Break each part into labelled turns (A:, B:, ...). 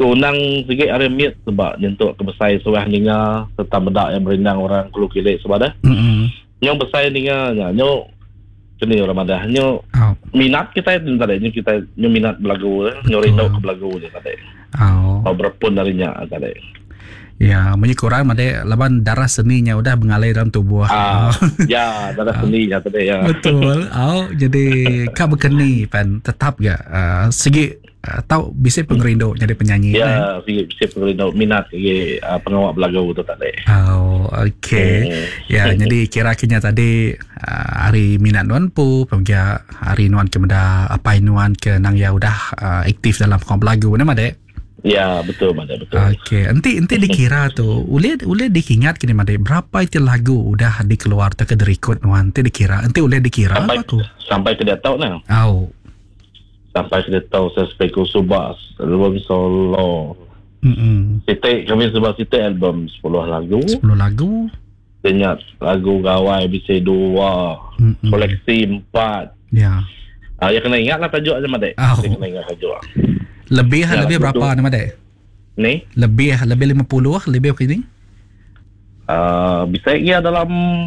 A: Kunang sikit aramit sebab nyentuk ke besar suah ninga serta bedak yang berindang orang Kulu Kilik sebab dah. Nyong besar ninga nyok kini Ramadan nyok minat kita itu tadi kita nyok minat belagu nyok rindu ke belagu je tadi. Mau berpun darinya tadi.
B: Ya, banyak orang ada laban darah seninya udah mengalir dalam tubuh.
A: Ya, darah seninya tadi ya.
B: Betul. Jadi kau berkeni pan tetap ya. Segi tahu bisa pengerindu jadi penyanyi.
A: Ya, bisa pengerindu minat pengawak belagu tu tadi.
B: Okey. Ya, jadi kira-kira tadi hari minat nuan pu, pemgia hari nuan ke meda apa nuan ke nang ya udah aktif dalam pengawak belagu nama dek.
A: Ya, betul Mada, betul.
B: Okey, enti dikira tu, ule dikingat kini Mada, berapa itu lagu udah dikeluar tu ke direkod nuan, enti dikira, enti ule dikira apa tu?
A: Sampai ke dia tahu nah. Sampai ke dia tahu saya speku subas, album solo. Kita kami sebab kita album 10 lagu. 10
B: lagu.
A: Banyak lagu gawai bisa 2, koleksi 4.
B: Ya.
A: Ya kena ingat lah tajuk aja Mada. Kena ingat tajuk.
B: Lebih berapa nama dek?
A: Ni?
B: Lebih 50 lebih apa ini?
A: Bisa ia dalam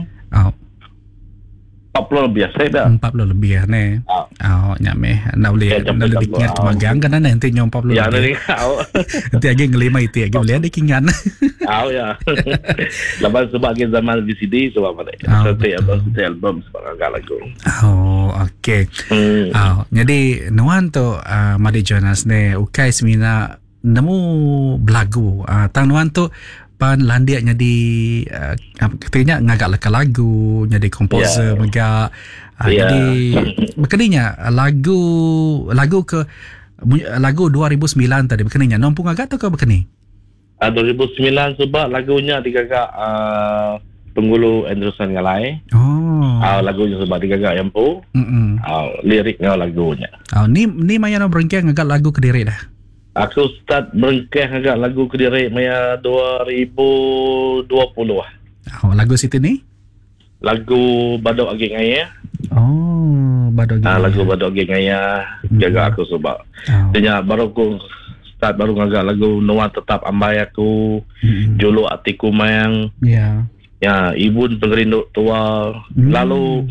A: 40 lebih saya dah.
B: 40 lebih ne. Nyame nak boleh lebih kingat kemagang kan nanti nyom 40 lebih.
A: Ya nanti
B: nanti lagi ngelima itu lagi boleh ada kingan.
A: Ya. Lepas sebagai zaman VCD sebab apa album sebab agak lagu.
B: Okey. Jadi nuan tu Madi Jonas ne ukai semina nemu belagu. Tang nuan tu pan landia jadi katanya ngagak leka lagu jadi komposer megak jadi berkeninya lagu ke lagu 2009 tadi berkeninya nompung agak tu ke berkeni
A: 2009 sebab lagunya digagak Penggulu Anderson Ngalai. Lagunya sebab digagak Yampu. Liriknya lagunya.
B: Ni maya no berengkeh ngagak lagu Kediri dah.
A: Aku start berengkeh agak lagu Kediri maya 2020 lah.
B: Lagu situ ni?
A: Lagu Badok Agi Ngaya.
B: Badok Agi Ngaya.
A: Lagu Badok Agi Ngaya jaga aku sebab. Tanya baru aku start baru ngagak lagu Nuan Tetap Ambai Aku. Julu Atiku Mayang. Ya, Ibu Pengerindu Tua. Lalu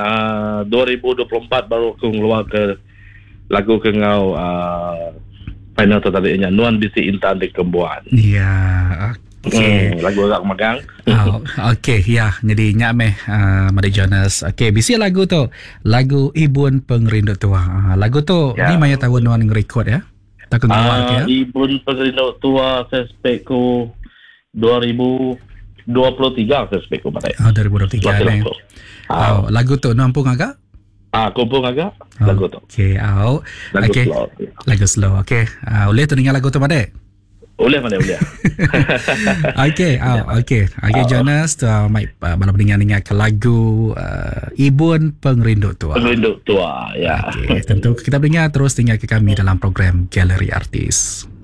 A: 2024 baru aku keluar ke lagu Kengau final tu tadinya Nuan Bisi Intan di Kembuan.
B: Ya, okey.
A: Lagu agak megang.
B: Okey, ya. Jadi nyameh Madi Jonas. Okey, bisi lagu tu. Lagu Ibu Pengerindu Tua. Lagu tu ni maya tahun Nuan ngerekod ya. Tak keluar ke ya?
A: Ibu Pengerindu Tua saya speku 2023 saya speku pada.
B: 2023 ni. Lagu tu Nuan pun agak
A: kumpul agak lagu tu.
B: Okey, lagu slow. Okey. Boleh tu dengar lagu tu Made?
A: Boleh.
B: Okey, Jonas tu malam dengar ke lagu Ibu Pengerindu Tua.
A: Pengerindu Tua, ya.
B: Okey, tentu kita dengar terus dengar ke kami dalam program Galeri Artis.